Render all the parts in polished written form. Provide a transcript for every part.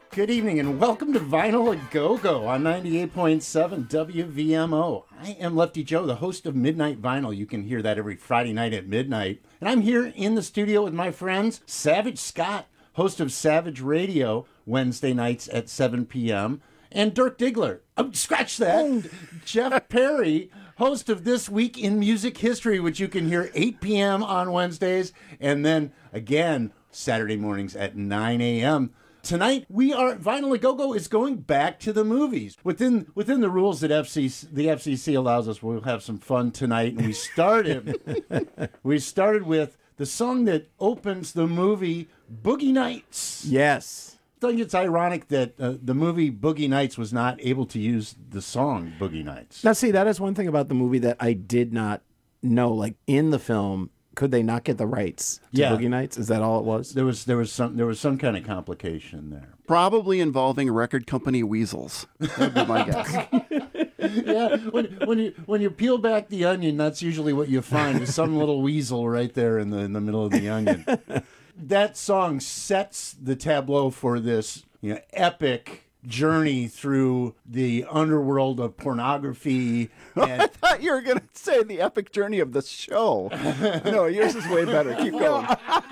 Good evening and welcome to Vinyl A Go-Go on 98.7 WVMO. I am Lefty Joe, the host of Midnight Vinyl. You can hear that every Friday night at midnight. And I'm here in the studio with my friends, Savage Scott, host of Savage Radio, Wednesday nights at 7 p.m., and Dirk Diggler. Oh, scratch that. Jeff Perry, host of This Week in Music History, which you can hear 8 p.m. on Wednesdays, and then again Saturday mornings at 9 a.m. Tonight, Vinyl A Go-Go is going back to the movies. Within the rules that the FCC allows us, we'll have some fun tonight. And we started with the song that opens the movie Boogie Nights. Yes. I think it's ironic that the movie Boogie Nights was not able to use the song Boogie Nights. Now, see, that is one thing about the movie that I did not know. Like, in the film, could they not get the rights to Boogie Nights? Is that all it was? There was some kind of complication there. Probably involving record company weasels. That would be my guess. Yeah, when you peel back the onion, that's usually what you find is some little weasel right there in the middle of the onion. That song sets the tableau for this, epic journey through the underworld of pornography. And I thought you were going to say the epic journey of the show. No, yours is way better. Keep going.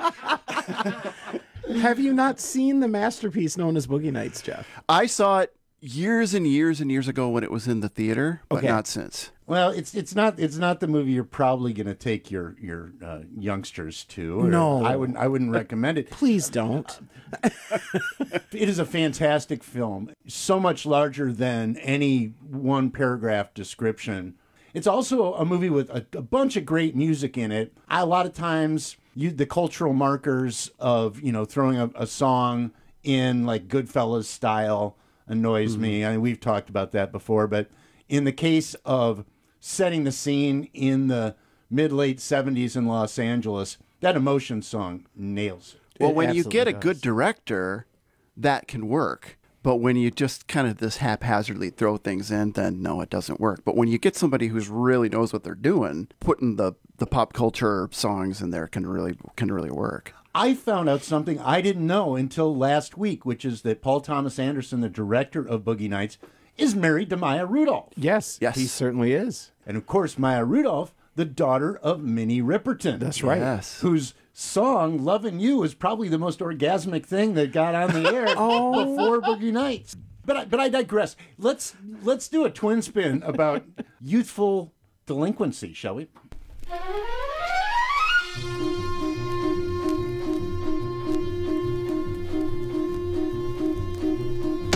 Have you not seen the masterpiece known as Boogie Nights, Jeff? I saw it years and years and years ago when it was in the theater, but not since. Well, it's not the movie you're probably going to take your youngsters to. No, I wouldn't recommend it. Please don't. It is a fantastic film, so much larger than any one paragraph description. It's also a movie with a bunch of great music in it. A lot of times, the cultural markers of throwing a song in like Goodfellas style annoys me. I mean, we've talked about that before, but in the case of setting the scene in the mid-late 70s in Los Angeles, that Emotion song nails it. Well, when you get a good director, that can work. But when you just kind of this haphazardly throw things in, then no, it doesn't work. But when you get somebody who's really knows what they're doing, putting the pop culture songs in there can really work. I found out something I didn't know until last week, which is that Paul Thomas Anderson, the director of Boogie Nights, is married to Maya Rudolph. Yes, he certainly is. And of course, Maya Rudolph, the daughter of Minnie Riperton. That's right. Yes. Whose song, Lovin' You, is probably the most orgasmic thing that got on the air before Boogie Nights. But I digress. Let's do a twin spin about youthful delinquency, shall we?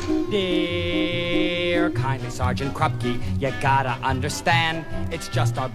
Dear kindly Sergeant Krupke, you gotta understand, it's just our